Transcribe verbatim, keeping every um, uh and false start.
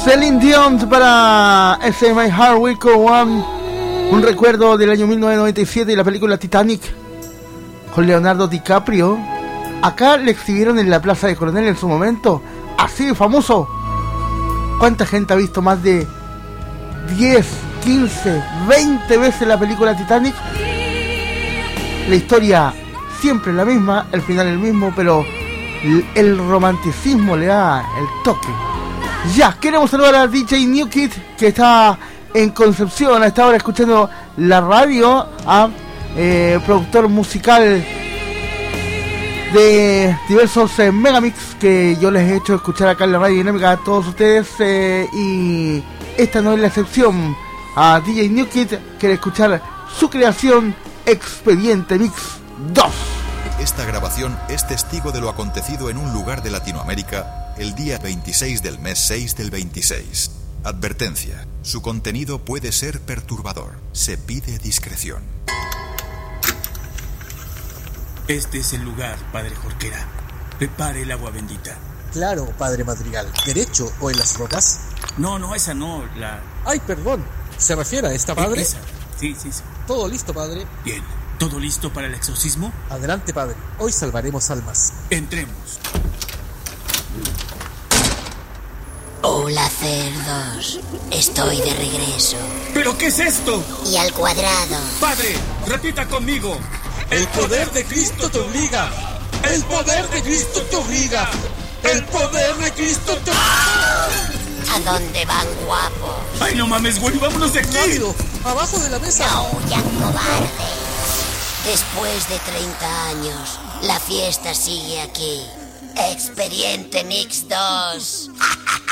Celine Dion para ese My Heart Will Go On, un recuerdo del año mil novecientos noventa y siete y la película Titanic con Leonardo DiCaprio. Acá le exhibieron en la Plaza de Coronel en su momento, así de famoso. ¿Cuánta gente ha visto más de diez, quince, veinte veces la película Titanic? La historia siempre la misma, el final el mismo, pero el romanticismo le da el toque. Ya, queremos saludar a D J New Kid, que está en Concepción a esta hora escuchando la radio, a eh, productor musical de diversos eh, megamix que yo les he hecho escuchar acá en la radio dinámica a todos ustedes, eh, y esta no es la excepción. A D J New Kid quiere escuchar su creación Expediente Mix dos. Esta grabación es testigo de lo acontecido en un lugar de Latinoamérica el día veintiséis del mes seis del veintiséis. Advertencia: su contenido puede ser perturbador. Se pide discreción. Este es el lugar, padre Jorquera. Prepare el agua bendita. Claro, padre Madrigal. ¿Derecho o en las rocas? No, no, esa no, la... Ay, perdón. ¿Se refiere a esta, padre? Esa. Sí, sí, sí. Todo listo, padre. Bien. ¿Todo listo para el exorcismo? Adelante, padre. Hoy salvaremos almas. Entremos. Hola, cerdos. Estoy de regreso. ¿Pero qué es esto? Y al cuadrado. Padre, repita conmigo. El poder de Cristo te obliga. El poder de Cristo te obliga. El poder de Cristo te... ¿A dónde van, guapo? ¡Ay, no mames, güey! ¡Vámonos de aquí! ¡Rápido! ¡Abajo de la mesa! No huyan, cobarde. Después de treinta años, la fiesta sigue aquí. Expediente Mix dos.